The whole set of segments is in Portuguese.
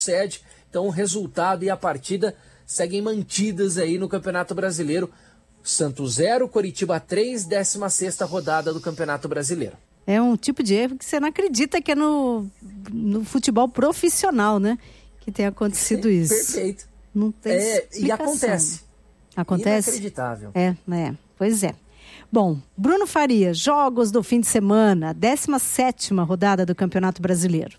sede. Então o resultado e a partida seguem mantidas aí no Campeonato Brasileiro. Santos 0, Coritiba 3, 16ª rodada do Campeonato Brasileiro. É um tipo de erro que você não acredita que é no futebol profissional, né? Que tem acontecido isso. Perfeito. Não tem explicação. E acontece. Acontece? Inacreditável. Pois é. Bom, Bruno Faria, jogos do fim de semana, 17ª rodada do Campeonato Brasileiro.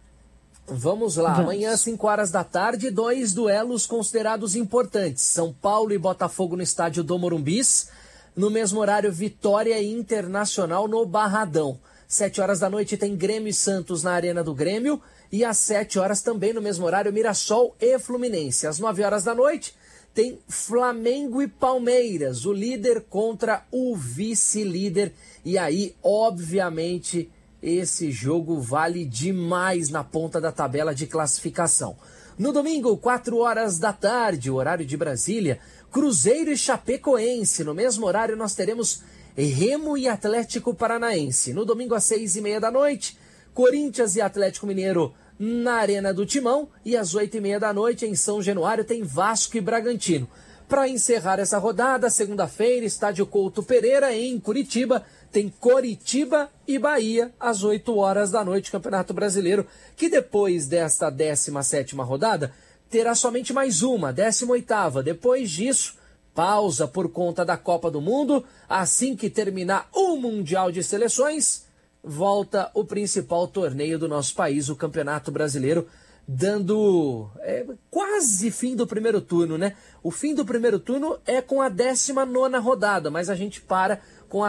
Vamos lá, amanhã às 5 horas da tarde, 2 duelos considerados importantes. São Paulo e Botafogo no estádio do Morumbis. No mesmo horário, Vitória e Internacional no Barradão. 7 horas da noite tem Grêmio e Santos na Arena do Grêmio. E às 7 horas também, no mesmo horário, Mirassol e Fluminense. Às 9 horas da noite tem Flamengo e Palmeiras, o líder contra o vice-líder. E aí, obviamente, esse jogo vale demais na ponta da tabela de classificação. No domingo, 4 horas da tarde, o horário de Brasília, Cruzeiro e Chapecoense. No mesmo horário, nós teremos Remo e Atlético Paranaense. No domingo, às 6h30 da noite, Corinthians e Atlético Mineiro na Arena do Timão. E às 8h30 da noite, em São Januário, tem Vasco e Bragantino. Para encerrar essa rodada, segunda-feira, estádio Couto Pereira, em Curitiba, tem Coritiba e Bahia, às 8 horas da noite, Campeonato Brasileiro, que depois desta 17ª rodada, terá somente mais uma, 18ª. Depois disso, pausa por conta da Copa do Mundo. Assim que terminar o Mundial de Seleções, volta o principal torneio do nosso país, o Campeonato Brasileiro, dando quase fim do primeiro turno, né? O fim do primeiro turno é com a 19ª rodada, mas a gente para com a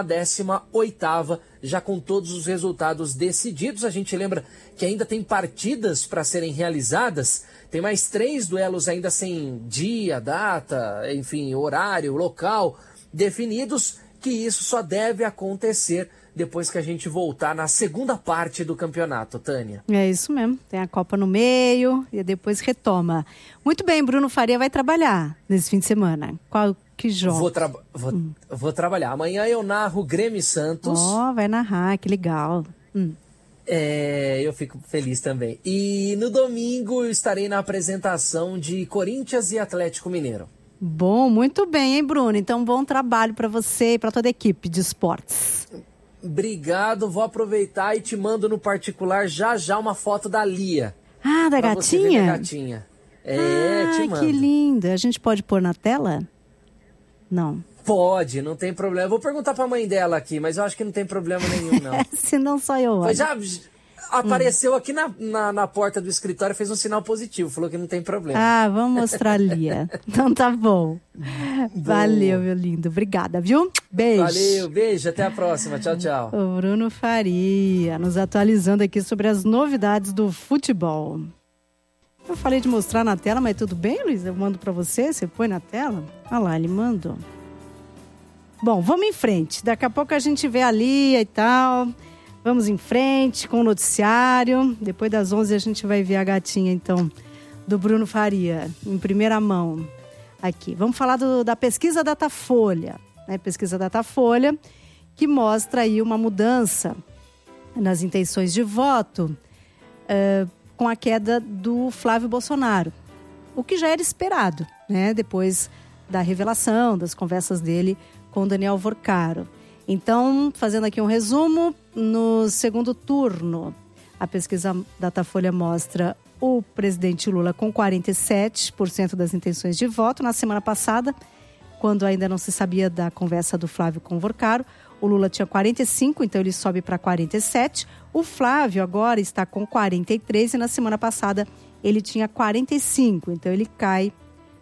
18ª, já com todos os resultados decididos. A gente lembra que ainda tem partidas para serem realizadas, tem mais 3 duelos ainda sem dia, data, enfim, horário, local definidos, que isso só deve acontecer depois que a gente voltar na segunda parte do campeonato, Tânia. É isso mesmo, tem a Copa no meio e depois retoma. Muito bem, Bruno Faria vai trabalhar nesse fim de semana. Que jogo? Vou trabalhar. Amanhã eu narro Grêmio e Santos. Vai narrar, que legal. Eu fico feliz também. E no domingo eu estarei na apresentação de Corinthians e Atlético Mineiro. Bom, muito bem, hein, Bruno? Então, bom trabalho para você e para toda a equipe de esportes. Obrigado, vou aproveitar e te mando no particular já uma foto da Lia. Ah, da gatinha? Você ver minha gatinha. Te mando. Que lindo. A gente pode pôr na tela? Não. Pode, não tem problema. Vou perguntar pra mãe dela aqui, mas eu acho que não tem problema nenhum, não. Se não, só eu. Mas já apareceu aqui na porta do escritório, fez um sinal positivo, falou que não tem problema. Vamos mostrar a Lia. Então tá bom. Valeu, meu lindo. Obrigada, viu? Beijo. Valeu, beijo. Até a próxima. Tchau, tchau. O Bruno Faria, nos atualizando aqui sobre as novidades do futebol. Eu falei de mostrar na tela, mas tudo bem, Luiz? Eu mando pra você põe na tela? Olha lá, ele mandou. Bom, vamos em frente. Daqui a pouco a gente vê a Lia e tal. Vamos em frente com o noticiário. Depois das 11 a gente vai ver a gatinha, então, do Bruno Faria, em primeira mão. Aqui. Vamos falar da pesquisa Datafolha. Né? Pesquisa Datafolha, que mostra aí uma mudança nas intenções de voto com a queda do Flávio Bolsonaro. O que já era esperado, né? Depois da revelação, das conversas dele com Daniel Vorcaro. Então, fazendo aqui um resumo, no segundo turno, a pesquisa Datafolha mostra o presidente Lula com 47% das intenções de voto. Na semana passada, quando ainda não se sabia da conversa do Flávio com o Vorcaro, o Lula tinha 45%, então ele sobe para 47%. O Flávio agora está com 43% e na semana passada ele tinha 45%, então ele cai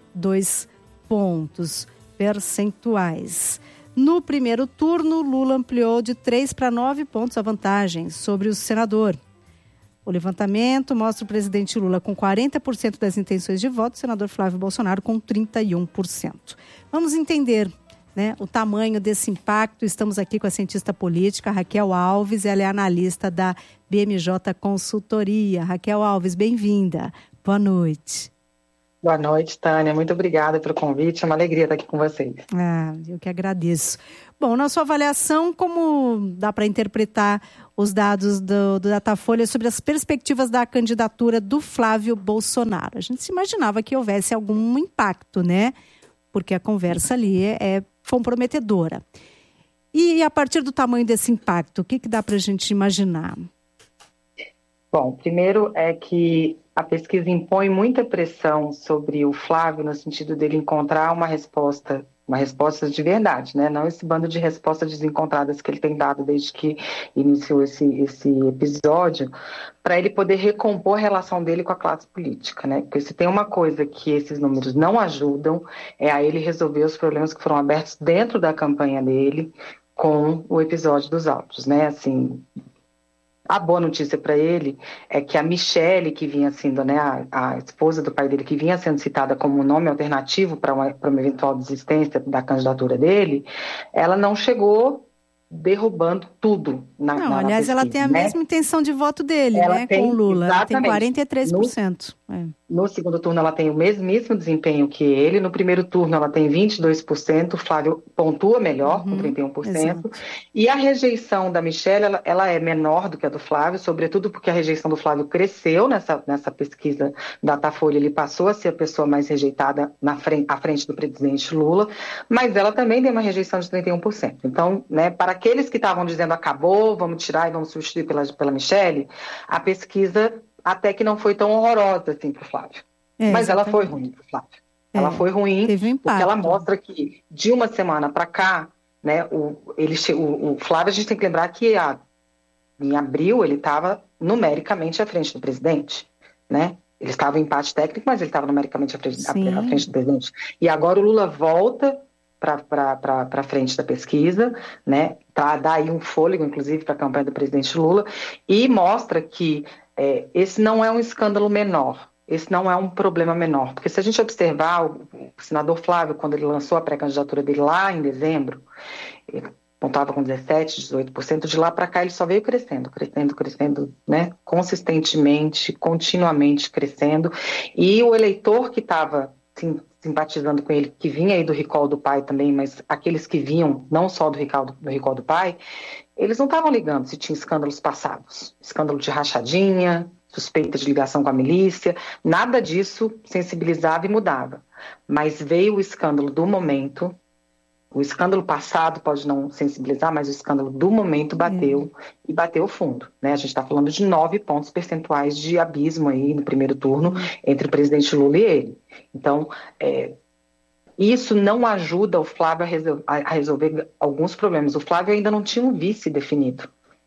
2 pontos percentuais. No primeiro turno, Lula ampliou de 3 para 9 pontos a vantagem sobre o senador. O levantamento mostra o presidente Lula com 40% das intenções de voto, o senador Flávio Bolsonaro com 31%. Vamos entender, né, o tamanho desse impacto. Estamos aqui com a cientista política Raquel Alves, ela é analista da BMJ Consultoria. Raquel Alves, bem-vinda. Boa noite. Boa noite, Tânia. Muito obrigada pelo convite. É uma alegria estar aqui com vocês. Eu que agradeço. Bom, na sua avaliação, como dá para interpretar os dados do Datafolha sobre as perspectivas da candidatura do Flávio Bolsonaro? A gente se imaginava que houvesse algum impacto, né? Porque a conversa ali é comprometedora. E a partir do tamanho desse impacto, o que dá para a gente imaginar? Bom, primeiro é que a pesquisa impõe muita pressão sobre o Flávio no sentido dele encontrar uma resposta de verdade, né? Não esse bando de respostas desencontradas que ele tem dado desde que iniciou esse episódio, para ele poder recompor a relação dele com a classe política, né? Porque se tem uma coisa que esses números não ajudam, é a ele resolver os problemas que foram abertos dentro da campanha dele com o episódio dos autos, né? Assim, a boa notícia para ele é que a Michele, que vinha sendo, né, a esposa do pai dele, que vinha sendo citada como nome alternativo para uma eventual desistência da candidatura dele, ela não chegou derrubando tudo na aliás, pesquisa, ela tem a mesma intenção de voto dele, né, com o Lula. Ela tem 43%. No segundo turno, ela tem o mesmíssimo desempenho que ele. No primeiro turno, ela tem 22%. O Flávio pontua melhor, com 31%. Exato. E a rejeição da Michele, ela é menor do que a do Flávio, sobretudo porque a rejeição do Flávio cresceu nessa pesquisa da Datafolha. Ele passou a ser a pessoa mais rejeitada à frente do presidente Lula, mas ela também tem uma rejeição de 31%. Então, né, para aqueles que estavam dizendo acabou, vamos tirar e vamos substituir pela Michele, a pesquisa até que não foi tão horrorosa assim para o Flávio. Mas ela foi ruim para o Flávio. Ela foi ruim porque ela mostra que de uma semana para cá, né, o Flávio, a gente tem que lembrar que em abril ele estava numericamente à frente do presidente, né? Ele estava em empate técnico, mas ele estava numericamente à frente do presidente. E agora o Lula volta para frente da pesquisa, né, para dar aí um fôlego, inclusive, para a campanha do presidente Lula, e mostra que esse não é um escândalo menor, esse não é um problema menor, porque se a gente observar o senador Flávio, quando ele lançou a pré-candidatura dele lá em dezembro, ele contava com 17%, 18%, de lá para cá ele só veio crescendo, né, consistentemente, continuamente crescendo, e o eleitor que estava simpatizando com ele, que vinha aí do recall do pai também, mas aqueles que vinham não só do recall do pai, eles não estavam ligando se tinha escândalos passados, escândalo de rachadinha, suspeita de ligação com a milícia, nada disso sensibilizava e mudava. Mas veio o escândalo do momento, o escândalo passado pode não sensibilizar, mas o escândalo do momento bateu e bateu fundo, né? A gente está falando de 9 pontos percentuais de abismo aí no primeiro turno entre o presidente Lula e ele. Então, isso não ajuda o Flávio a resolver alguns problemas. O Flávio ainda não tinha um vice definido.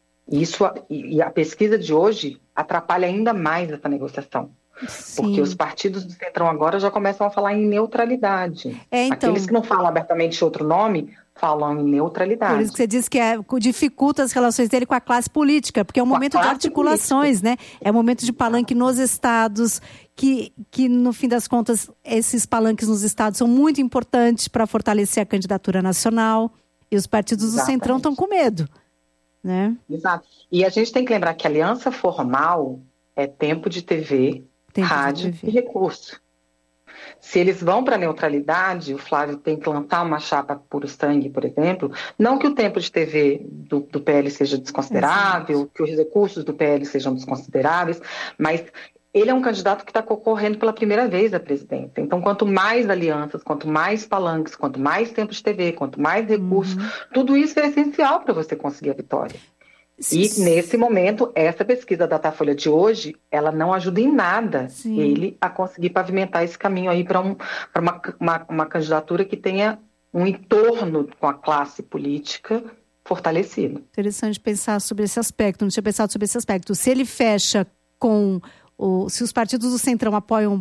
E a pesquisa de hoje atrapalha ainda mais essa negociação. Sim. Porque os partidos do Centrão agora já começam a falar em neutralidade. Aqueles que não falam abertamente outro nome, falam em neutralidade. Por isso que você diz que dificulta as relações dele com a classe política, porque é um momento de articulações, política, né? É um momento de palanque nos estados, que no fim das contas, esses palanques nos estados são muito importantes para fortalecer a candidatura nacional, e os partidos do Centrão estão com medo, né? Exato. E a gente tem que lembrar que a aliança formal é tempo de TV, rádio e recurso. Se eles vão para a neutralidade, o Flávio tem que lançar uma chapa puro sangue, por exemplo, não que o tempo de TV do PL seja desconsiderável, que os recursos do PL sejam desconsideráveis, mas ele é um candidato que está concorrendo pela primeira vez à presidência. Então, quanto mais alianças, quanto mais palanques, quanto mais tempo de TV, quanto mais recursos, tudo isso é essencial para você conseguir a vitória. E, nesse momento, essa pesquisa da Datafolha de hoje, ela não ajuda em nada ele a conseguir pavimentar esse caminho aí para uma candidatura que tenha um entorno com a classe política fortalecido. Interessante pensar sobre esse aspecto, não tinha pensado sobre esse aspecto. Se ele fecha com... se os partidos do Centrão apoiam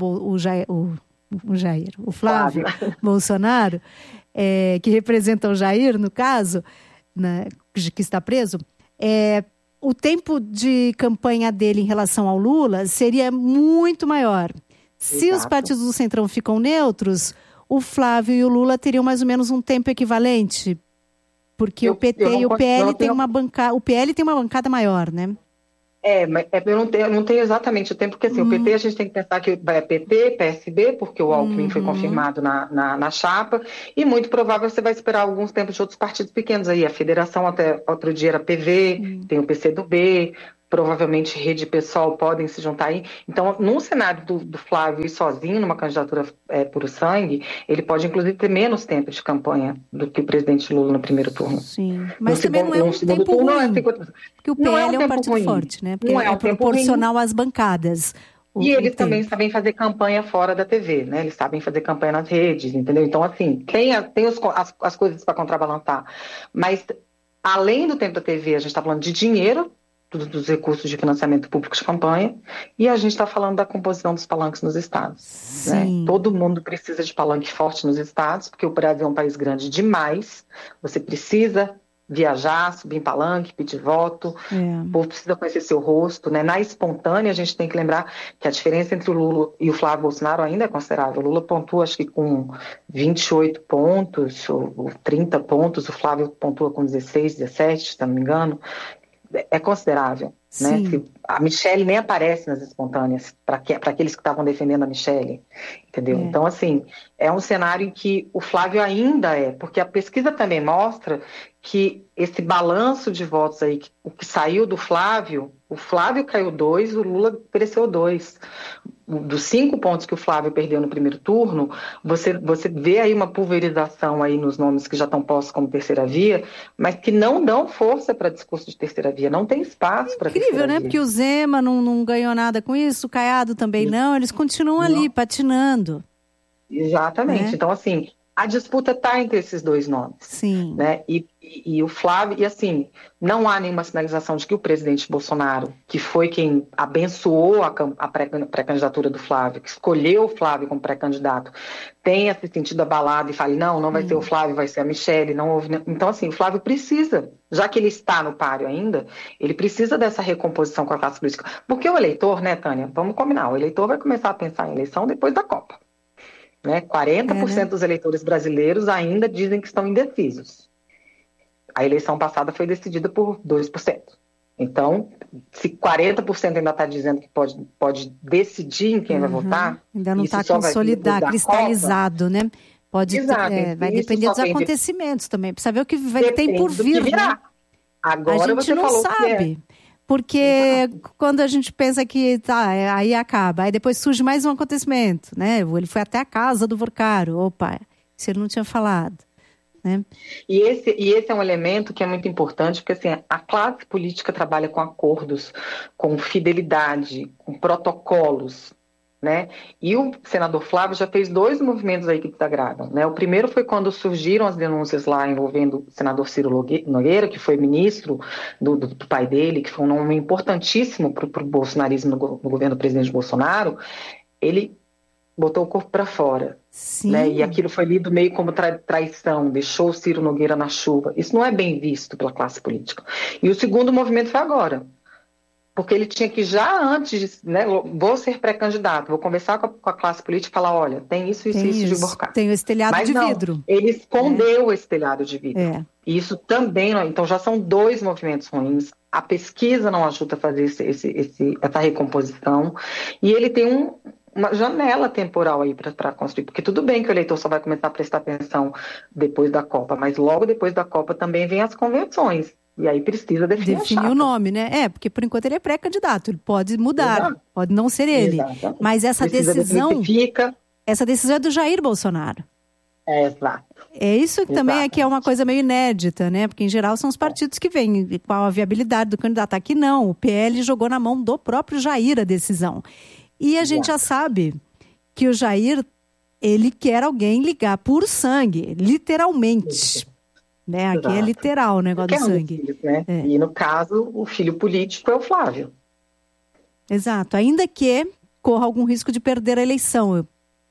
o Flávio Bolsonaro, que representa o Jair, no caso, né, que está preso... o tempo de campanha dele em relação ao Lula seria muito maior. Se os partidos do Centrão ficam neutros, o Flávio e o Lula teriam mais ou menos um tempo equivalente. Porque o PT e o PL têm uma bancada maior, né? Mas eu não tenho exatamente o tempo, porque assim, o PT a gente tem que pensar que é PT, PSB, porque o Alckmin foi confirmado na chapa, e muito provável você vai esperar alguns tempos de outros partidos pequenos aí. A federação até outro dia era PV, tem o PCdoB, provavelmente Rede e PSOL podem se juntar aí. Então, num cenário do Flávio ir sozinho numa candidatura puro sangue, ele pode inclusive ter menos tempo de campanha do que o presidente Lula no primeiro turno. Sim, mas também não é um tempo ruim, porque o PL é um partido forte, né? Porque não é proporcional às bancadas. E eles também sabem fazer campanha fora da TV, né? Eles sabem fazer campanha nas redes, entendeu? Então, assim, tem as coisas para contrabalançar. Mas, além do tempo da TV, a gente está falando de dinheiro, dos recursos de financiamento público de campanha, e a gente está falando da composição dos palanques nos estados. Né? Todo mundo precisa de palanque forte nos estados, porque o Brasil é um país grande demais, você precisa viajar, subir em palanque, pedir voto, o povo precisa conhecer seu rosto, né? Na espontânea, a gente tem que lembrar que a diferença entre o Lula e o Flávio Bolsonaro ainda é considerável. O Lula pontua, acho que com 28 pontos, ou 30 pontos, o Flávio pontua com 16, 17, se não me engano. É considerável, né? A Michelle nem aparece nas espontâneas para aqueles que estavam defendendo a Michelle, entendeu? Então, assim, é um cenário em que o Flávio ainda porque a pesquisa também mostra que esse balanço de votos aí, o que saiu do Flávio, o Flávio caiu 2, o Lula cresceu 2. Dos 5 pontos que o Flávio perdeu no primeiro turno, você vê aí uma pulverização aí nos nomes que já estão postos como terceira via, mas que não dão força para discurso de terceira via, não tem espaço para terceira via. Incrível, né? Porque o Zema não ganhou nada com isso, o Caiado também não, eles continuam ali, patinando. Exatamente. Então, assim, a disputa está entre esses dois nomes. Sim. Né? E o Flávio, e assim, não há nenhuma sinalização de que o presidente Bolsonaro, que foi quem abençoou a pré-candidatura do Flávio, que escolheu o Flávio como pré-candidato, tenha se sentido abalado e fale, não vai ser o Flávio, vai ser a Michelle, não houve... Então, assim, o Flávio precisa, já que ele está no páreo ainda, ele precisa dessa recomposição com a classe política. Porque o eleitor, né, Tânia, vamos combinar, o eleitor vai começar a pensar em eleição depois da Copa. Né? 40% dos eleitores brasileiros ainda dizem que estão indecisos. A eleição passada foi decidida por 2%. Então, se 40% ainda está dizendo que pode decidir em quem vai votar... Ainda não está consolidado, cristalizado, né? Vai depender dos acontecimentos também. Precisa ver o que tem por vir, né? Agora a gente não sabe. Porque quando a gente pensa que aí acaba, aí depois surge mais um acontecimento, né? Ele foi até a casa do Vorcaro, opa, isso ele não tinha falado, né? E esse é um elemento que é muito importante, porque assim, a classe política trabalha com acordos, com fidelidade, com protocolos, né? E o senador Flávio já fez 2 movimentos aí que desagradam, né? O primeiro foi quando surgiram as denúncias lá envolvendo o senador Ciro Nogueira, que foi ministro do pai dele, que foi um nome importantíssimo para o bolsonarismo no governo do presidente Bolsonaro. Ele botou o corpo para fora, né? E aquilo foi lido meio como traição, deixou o Ciro Nogueira na chuva. Isso não é bem visto pela classe política. E o segundo movimento foi agora. Porque ele tinha que já antes, né, vou ser pré-candidato, vou conversar com a classe política e falar, olha, tem isso de Borcá. Tem esse telhado de vidro. Ele escondeu esse telhado de vidro. E isso também, então já são 2 movimentos ruins. A pesquisa não ajuda a fazer essa recomposição. E ele tem uma janela temporal aí para construir, porque tudo bem que o eleitor só vai começar a prestar atenção depois da Copa, mas logo depois da Copa também vem as convenções. E aí precisa definir o nome, né? Porque por enquanto ele é pré-candidato, ele pode mudar, pode não ser ele. Exatamente. Mas essa decisão é do Jair Bolsonaro. Exato. É isso que também aqui é uma coisa meio inédita, né? Porque em geral são os partidos que vêm, qual a viabilidade do candidato. Aqui não, o PL jogou na mão do próprio Jair a decisão. E a gente já sabe que o Jair, ele quer alguém ligar por sangue, literalmente. Né? Aqui é literal o negócio do sangue. Filhos, né? E no caso, o filho político é o Flávio. Exato, ainda que corra algum risco de perder a eleição.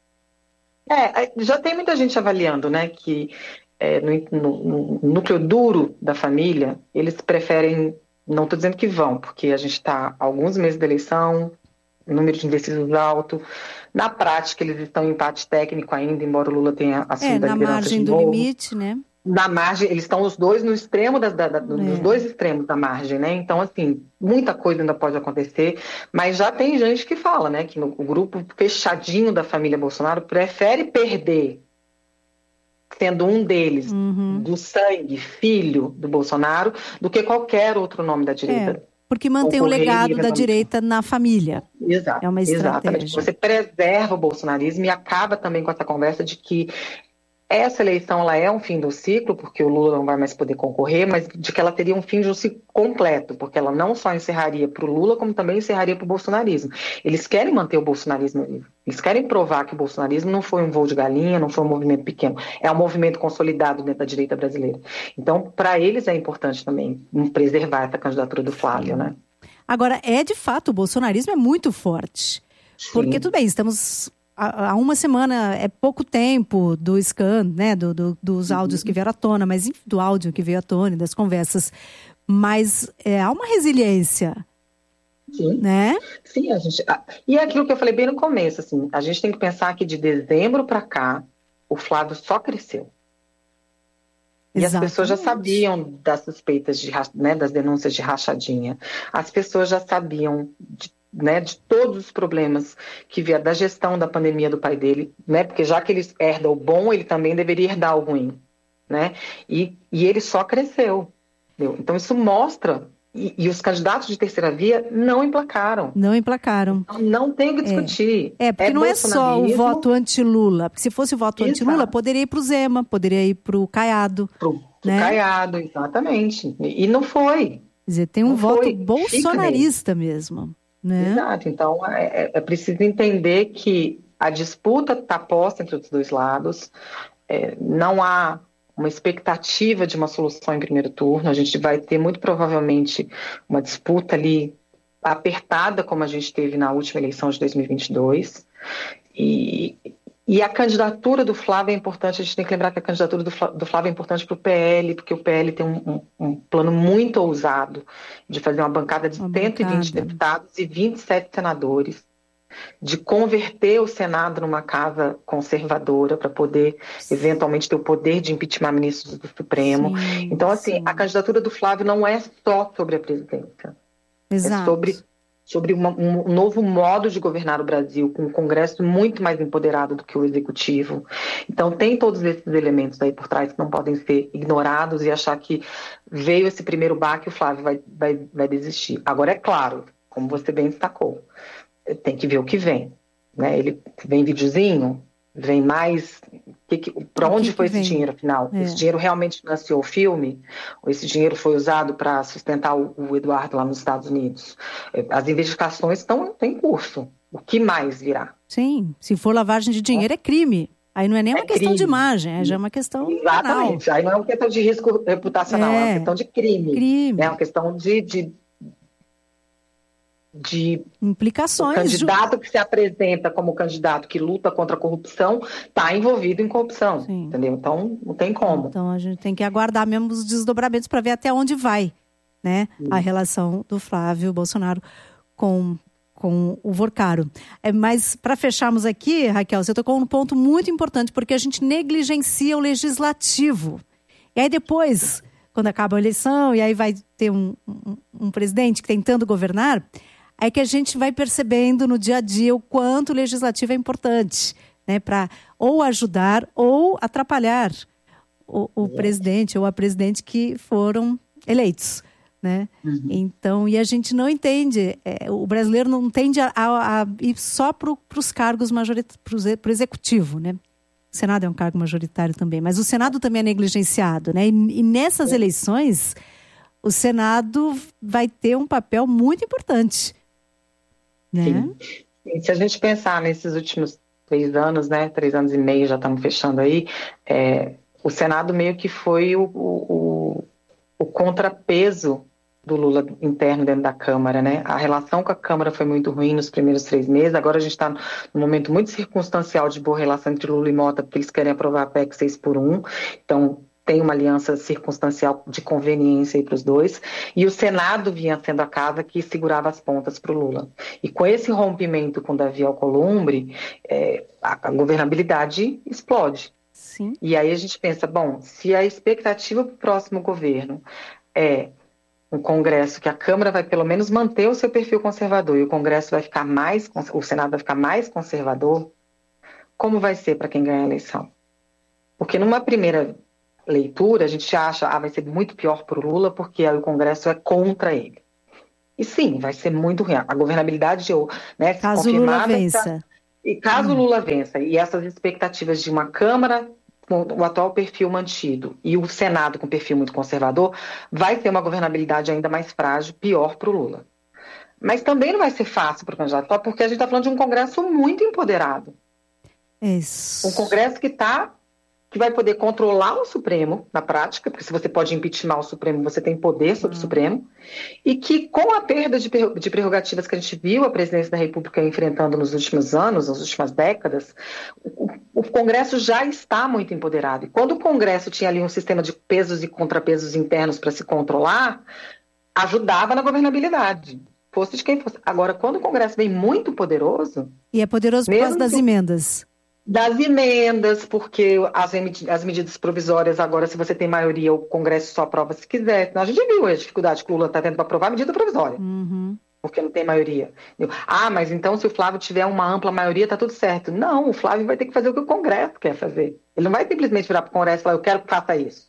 Já tem muita gente avaliando, né, que no núcleo duro da família, eles preferem, não estou dizendo que vão, porque a gente está há alguns meses da eleição, número de indecisos alto. Na prática, eles estão em empate técnico ainda, embora o Lula tenha assumido a liderança na margem do limite, né? Na margem, eles estão os dois no extremo dos dois extremos da margem, né? Então, assim, muita coisa ainda pode acontecer, mas já tem gente que fala, né, que o grupo fechadinho da família Bolsonaro prefere perder, sendo um deles, do sangue, filho do Bolsonaro, do que qualquer outro nome da direita. Porque mantém o legado da direita na família. Exato, é uma estratégia. Exatamente. Você preserva o bolsonarismo e acaba também com essa conversa de que essa eleição ela é um fim do ciclo, porque o Lula não vai mais poder concorrer, mas de que ela teria um fim de um ciclo completo, porque ela não só encerraria para o Lula, como também encerraria para o bolsonarismo. Eles querem manter o bolsonarismo vivo. Eles querem provar que o bolsonarismo não foi um voo de galinha, não foi um movimento pequeno. É um movimento consolidado dentro da direita brasileira. Então, para eles é importante também preservar essa candidatura do Flávio, né? Agora, de fato, o bolsonarismo é muito forte. Sim. Porque, tudo bem, estamos... Há uma semana, é pouco tempo do scan, né, dos áudios que vieram à tona, mas do áudio que veio à tona, das conversas. Mas há uma resiliência, sim, né? Sim, e é aquilo que eu falei bem no começo, assim, a gente tem que pensar que de dezembro para cá, o Flávio só cresceu. E Exatamente. As pessoas já sabiam das suspeitas, das denúncias de rachadinha. As pessoas já sabiam de todos os problemas que vieram da gestão da pandemia do pai dele, né? Porque já que ele herda o bom, ele também deveria herdar o ruim, né? E ele só cresceu. Entendeu? Então isso mostra, e os candidatos de terceira via não emplacaram. Não emplacaram. Então, não tem o que discutir. Porque não é só o voto anti-Lula, porque se fosse o voto anti-Lula, poderia ir para o Zema, poderia ir para o Caiado. Pro Caiado, exatamente. E não foi. Quer dizer, tem um voto bolsonarista mesmo. Né? Exato, então é preciso entender que a disputa está posta entre os dois lados, não há uma expectativa de uma solução em primeiro turno, a gente vai ter muito provavelmente uma disputa ali apertada como a gente teve na última eleição de 2022 e a candidatura do Flávio é importante, a gente tem que lembrar que a candidatura do Flávio é importante para o PL, porque o PL tem um plano muito ousado de fazer uma bancada de 120 deputados e 27 senadores, de converter o Senado numa casa conservadora para poder, eventualmente, ter o poder de impeachment ministros do Supremo. Sim, então, assim, a candidatura do Flávio não é só sobre a presidência. Exato. É sobre um novo modo de governar o Brasil, com um Congresso muito mais empoderado do que o Executivo. Então, tem todos esses elementos aí por trás que não podem ser ignorados e achar que veio esse primeiro baque e o Flávio vai desistir. Agora, é claro, como você bem destacou, tem que ver o que vem. Né? Ele vem videozinho, vem mais... Para onde foi esse dinheiro, afinal? Esse dinheiro realmente financiou o filme? Ou esse dinheiro foi usado para sustentar o Eduardo lá nos Estados Unidos? As investigações estão em curso. O que mais virá? Sim, se for lavagem de dinheiro é crime. Aí não é nem uma questão de imagem, já é uma questão Exatamente. penal. Aí não é uma questão de risco reputacional, é uma questão de crime. É uma questão de implicações. O candidato que se apresenta como candidato que luta contra a corrupção está envolvido em corrupção, Sim. entendeu? Então, não tem como. Então, a gente tem que aguardar mesmo os desdobramentos para ver até onde vai, né, a relação do Flávio Bolsonaro com o Vorcaro. Mas, para fecharmos aqui, Raquel, você tocou um ponto muito importante, porque a gente negligencia o legislativo. E aí depois, quando acaba a eleição, e aí vai ter um presidente tentando governar, é que a gente vai percebendo no dia a dia o quanto o legislativo é importante, né, para ou ajudar ou atrapalhar o presidente ou a presidente que foram eleitos, né? Uhum. Então, e a gente não entende, o brasileiro não tende a ir só para os cargos majoritários, para o executivo, né? O Senado é um cargo majoritário também, mas o Senado também é negligenciado, né? E nessas eleições, o Senado vai ter um papel muito importante. Né? Sim. E se a gente pensar nesses últimos 3 anos, né, 3 anos e meio, já estamos fechando aí, o Senado meio que foi o contrapeso do Lula interno dentro da Câmara, né? A relação com a Câmara foi muito ruim nos primeiros 3 meses, agora a gente está num momento muito circunstancial de boa relação entre Lula e Mota, porque eles querem aprovar a PEC 6x1, então tem uma aliança circunstancial de conveniência para os dois, e o Senado vinha sendo a casa que segurava as pontas para o Lula. E com esse rompimento com Davi Alcolumbre, a governabilidade explode. Sim. E aí a gente pensa, bom, se a expectativa para o próximo governo é um Congresso que a Câmara vai pelo menos manter o seu perfil conservador e o Congresso vai ficar o Senado vai ficar mais conservador, como vai ser para quem ganhar a eleição? Porque numa primeira leitura a gente acha, vai ser muito pior para o Lula porque aí o Congresso é contra ele. E sim, vai ser muito ruim. A governabilidade, né, caso o Lula vença. E caso o Lula vença, e essas expectativas de uma Câmara com o atual perfil mantido e o Senado com perfil muito conservador, vai ter uma governabilidade ainda mais frágil, pior para o Lula. Mas também não vai ser fácil para o candidato, porque a gente está falando de um Congresso muito empoderado. Isso. Um Congresso que vai poder controlar o Supremo, na prática, porque se você pode impeachment o Supremo, você tem poder sobre o Supremo, e que com a perda de prerrogativas que a gente viu a presidência da República enfrentando nos últimos anos, nas últimas décadas, o Congresso já está muito empoderado. E quando o Congresso tinha ali um sistema de pesos e contrapesos internos para se controlar, ajudava na governabilidade, fosse de quem fosse. Agora, quando o Congresso vem muito poderoso... E é poderoso por causa das emendas. Das emendas, porque as medidas provisórias, agora, se você tem maioria, o Congresso só aprova se quiser. Então, a gente viu a dificuldade que o Lula está tendo para aprovar a medida provisória, porque não tem maioria. Mas então, se o Flávio tiver uma ampla maioria, está tudo certo. Não, o Flávio vai ter que fazer o que o Congresso quer fazer. Ele não vai simplesmente virar para o Congresso e falar, eu quero que faça isso.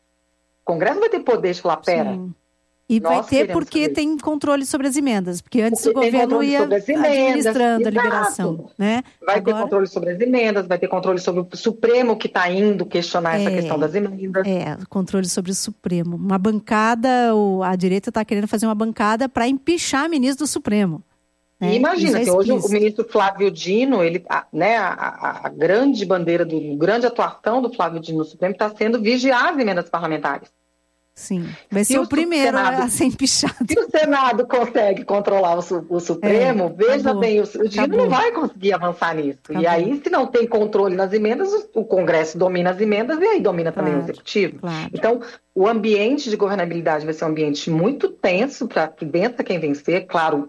O Congresso vai ter poder de falar, pera... E vai ter porque tem controle sobre as emendas, porque antes o governo ia administrando a liberação, né? Vai ter controle sobre as emendas, vai ter controle sobre o Supremo que está indo questionar essa questão das emendas. Controle sobre o Supremo. Uma bancada, a direita está querendo fazer uma bancada para empichar ministro do Supremo. E imagina, que hoje o ministro Flávio Dino, ele, né, a grande bandeira, grande atuação do Flávio Dino no Supremo está sendo vigiar as emendas parlamentares. Sim, vai ser o primeiro a ser empichado. Se o Senado consegue controlar o Supremo, veja bem, o Dino não vai conseguir avançar nisso. E aí, se não tem controle nas emendas, o Congresso domina as emendas e aí domina também o Executivo. Então, o ambiente de governabilidade vai ser um ambiente muito tenso para que vença quem vencer, claro,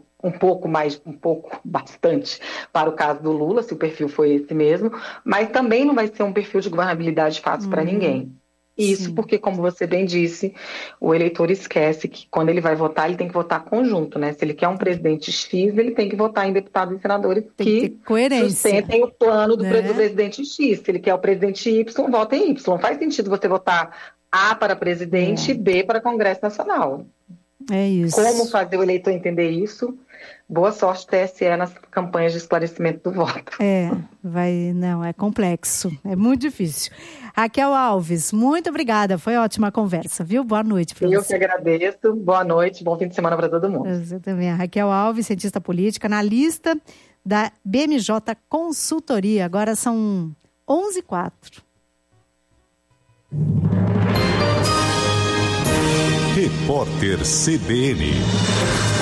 bastante para o caso do Lula, se o perfil foi esse mesmo, mas também não vai ser um perfil de governabilidade fácil para ninguém. Isso porque, como você bem disse, o eleitor esquece que quando ele vai votar, ele tem que votar conjunto, né? Se ele quer um presidente X, ele tem que votar em deputados e senadores que sustentem o plano do presidente X. Se ele quer o presidente Y, vota em Y. Não faz sentido você votar A para presidente e B para Congresso Nacional. É isso. Como fazer o eleitor entender isso? Boa sorte, TSE, nas campanhas de esclarecimento do voto. É complexo, é muito difícil. Raquel Alves, muito obrigada, foi ótima conversa, viu? Boa noite para você. Eu que agradeço, boa noite, bom fim de semana para todo mundo. Você também. A Raquel Alves, cientista política, analista da BMJ Consultoria. Agora são 11h04. Repórter CBN.